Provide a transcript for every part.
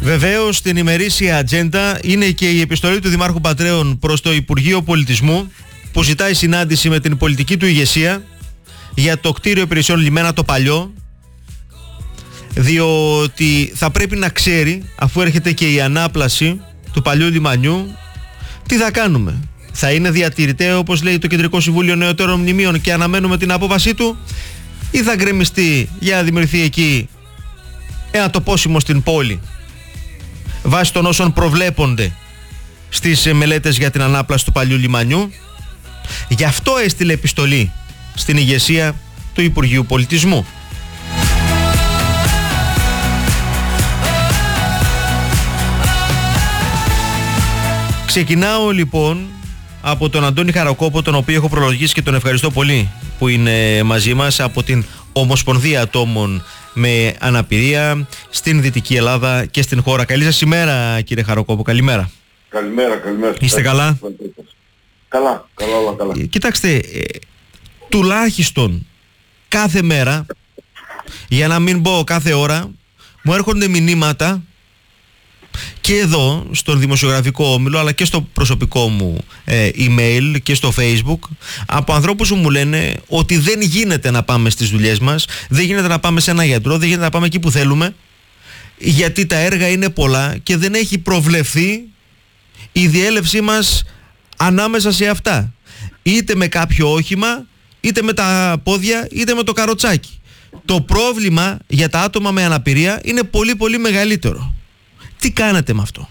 Βεβαίως, στην ημερήσια ατζέντα είναι και η επιστολή του Δημάρχου Πατρέων προς το Υπουργείο Πολιτισμού, που ζητάει συνάντηση με την πολιτική του ηγεσία για το κτίριο υπηρεσιών Λιμένα το παλιό, διότι θα πρέπει να ξέρει, αφού έρχεται και η ανάπλαση του παλιού λιμανιού, τι θα κάνουμε. Θα είναι διατηρηταίο, όπως λέει το Κεντρικό Συμβούλιο Νεωτέρων Μνημείων, και αναμένουμε την απόφασή του, ή θα γκρεμιστεί για να δημιουργηθεί εκεί ένα τοπόσιμο στην πόλη βάσει των όσων προβλέπονται στις μελέτες για την ανάπλαση του παλιού λιμανιού. Γι' αυτό έστειλε επιστολή στην ηγεσία του Υπουργείου Πολιτισμού. Ξεκινάω λοιπόν από τον Αντώνη Χαρακόπο, τον οποίο έχω προλογίσει και τον ευχαριστώ πολύ που είναι μαζί μας, από την Ομοσπονδία Ατόμων με Αναπηρία στην Δυτική Ελλάδα και στην χώρα. Καλή σας ημέρα, κύριε Χαρακόπο. Καλημέρα. Καλημέρα. Είστε καλά? Καλά, όλα καλά. Κοιτάξτε, τουλάχιστον κάθε μέρα, για να μην πω κάθε ώρα, μου έρχονται μηνύματα και εδώ στον δημοσιογραφικό όμιλο, αλλά και στο προσωπικό μου email και στο Facebook, από ανθρώπους που μου λένε ότι δεν γίνεται να πάμε στις δουλειές μας, δεν γίνεται να πάμε σε ένα γιατρό, δεν γίνεται να πάμε εκεί που θέλουμε, γιατί τα έργα είναι πολλά και δεν έχει προβλεφθεί η διέλευσή μας ανάμεσα σε αυτά, είτε με κάποιο όχημα, είτε με τα πόδια, είτε με το καροτσάκι. Το πρόβλημα για τα άτομα με αναπηρία είναι πολύ πολύ μεγαλύτερο. Τι κάνετε με αυτό?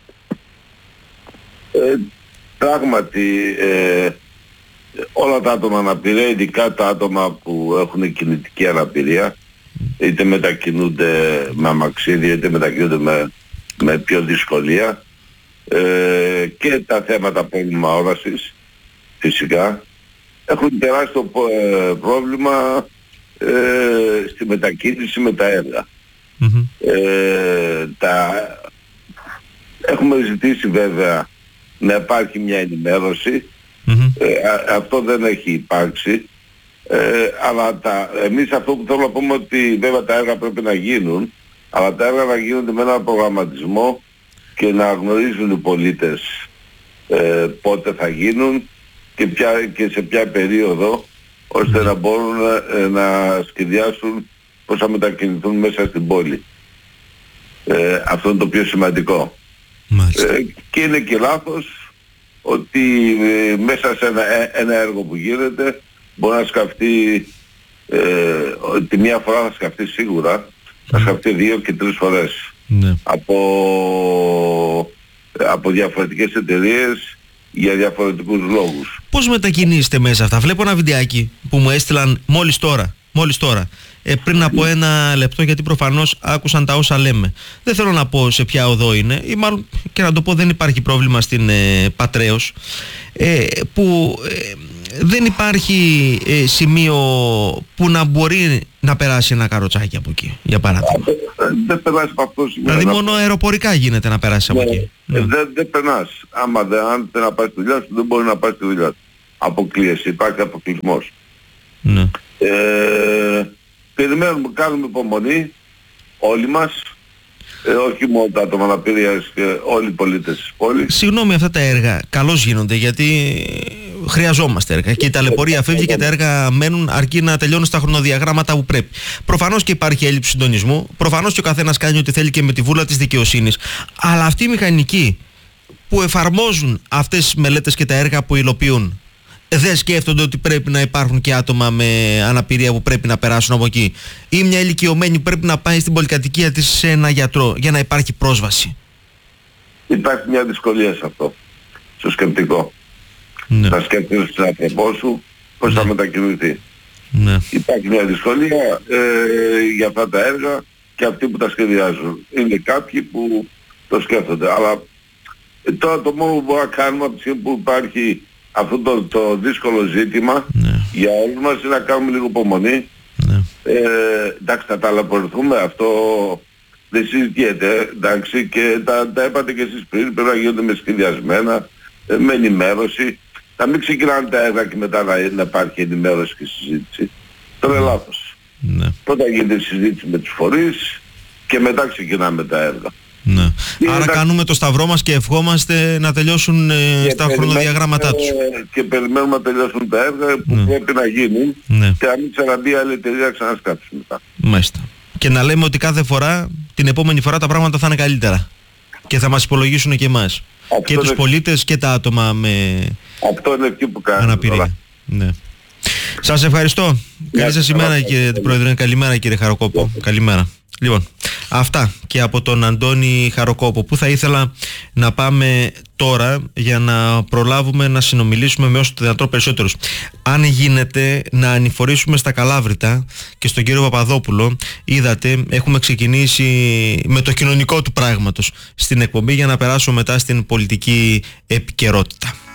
Πράγματι, όλα τα άτομα αναπηρία, ειδικά τα άτομα που έχουν κινητική αναπηρία, είτε μετακινούνται με αμαξίδια, είτε μετακινούνται με πιο δυσκολία, και τα θέματα πρόβλημα όρασης φυσικά, έχουν τεράστιο πρόβλημα στη μετακίνηση με τα έργα. Έχουμε ζητήσει βέβαια να υπάρχει μια ενημέρωση. Αυτό δεν έχει υπάρξει, αλλά εμείς αυτό που θέλω να πούμε, ότι βέβαια τα έργα πρέπει να γίνουν, αλλά τα έργα να γίνονται με έναν προγραμματισμό και να γνωρίζουν οι πολίτες πότε θα γίνουν και σε ποια περίοδο, ώστε να μπορούν να σχεδιάσουν πώς θα μετακινηθούν μέσα στην πόλη. Αυτό είναι το πιο σημαντικό. Και είναι και λάθος ότι μέσα σε ένα έργο που γίνεται μπορεί να σκαφτεί, τη μία φορά θα σκαφτεί σίγουρα, θα σκαφτεί 2 και 3 φορές από διαφορετικές εταιρείες για διαφορετικούς λόγους. Πώς μετακινήσετε μέσα αυτά? Βλέπω ένα βιντεάκι που μου έστειλαν μόλις τώρα, πριν από ένα λεπτό, γιατί προφανώς άκουσαν τα όσα λέμε. Δεν θέλω να πω σε ποια οδό είναι, ή μάλλον και να το πω, δεν υπάρχει πρόβλημα στην Πατρέως, που δεν υπάρχει σημείο που να μπορεί να περάσει ένα καροτσάκι από εκεί, για παράδειγμα. Δεν περάσει από αυτό σημείο. Δηλαδή μόνο αεροπορικά γίνεται να περάσει από εκεί. Δεν περνάς. Αν δεν να πάει στη δουλειά σου, δεν μπορεί να πάει στη δουλειά σου. Αποκλείεσαι, υπάρχει αποκλεισμός. Ναι. Περιμένουμε, κάνουμε υπομονή όλοι μας, όχι μόνο τα άτομα αναπηρίας, και όλοι οι πολίτες της πόλης. Συγγνώμη, αυτά τα έργα καλώς γίνονται, γιατί χρειαζόμαστε έργα και η ταλαιπωρία φεύγει και τα έργα μένουν, αρκεί να τελειώνουν στα χρονοδιαγράμματα που πρέπει. Προφανώς και υπάρχει έλλειψη συντονισμού, προφανώς και ο καθένας κάνει ό,τι θέλει και με τη βούλα της δικαιοσύνης, αλλά αυτοί οι μηχανικοί που εφαρμόζουν αυτές τις μελέτες και τα έργα που υλοποιούν, δεν σκέφτονται ότι πρέπει να υπάρχουν και άτομα με αναπηρία που πρέπει να περάσουν από εκεί, ή μια ηλικιωμένη που πρέπει να πάει στην πολυκατοικία της σε ένα γιατρό για να υπάρχει πρόσβαση? Υπάρχει μια δυσκολία σε αυτό, στο σκεπτικό. Να σκέφτεσαι στον άνθρωπό σου πώς θα μετακινηθεί. Υπάρχει μια δυσκολία για αυτά τα έργα και αυτοί που τα σχεδιάζουν. Είναι κάποιοι που το σκέφτονται, αλλά τώρα το μόνο που μπορούμε να κάνουμε από τη στιγμή που υπάρχει αυτό το δύσκολο ζήτημα για όλους μας είναι να κάνουμε λίγο υπομονή. Εντάξει, θα ταλαιπωρηθούμε, αυτό δεν συζητιέται, εντάξει, και τα είπατε και εσείς πριν, πρέπει να γίνονται με σχεδιασμένα, με ενημέρωση. Να μην ξεκινάνε τα έργα και μετά να υπάρχει ενημέρωση και συζήτηση. Αυτό είναι λάθος. Πρώτα γίνεται η συζήτηση με τους φορείς και μετά ξεκινάμε τα έργα. Άρα κάνουμε το σταυρό μας και ευχόμαστε να τελειώσουν στα χρονοδιαγράμματά τους. Και περιμένουμε να τελειώσουν τα έργα που πρέπει να γίνουν, και αν μην ξαναμπεί άλλη εταιρεία ξανασκάψει μετά. Μάλιστα. Και να λέμε ότι κάθε φορά, την επόμενη φορά τα πράγματα θα είναι καλύτερα. Και θα μας υπολογίσουν και εμάς. Και τους πολίτες και τα άτομα με αναπηρία. Ναι. Σας ευχαριστώ. Καλή σας ημέρα, κύριε Πρόεδρε. Καλημέρα, κύριε Χαροκόπο. Καλημέρα. Λοιπόν, αυτά και από τον Αντώνη Χαροκόπο, που θα ήθελα να πάμε τώρα για να προλάβουμε να συνομιλήσουμε με όσο το δυνατόν περισσότερους. Αν γίνεται να ανηφορήσουμε στα Καλάβρητα και στον κύριο Παπαδόπουλο. Είδατε, έχουμε ξεκινήσει με το κοινωνικό του πράγματος στην εκπομπή για να περάσουμε μετά στην πολιτική επικαιρότητα.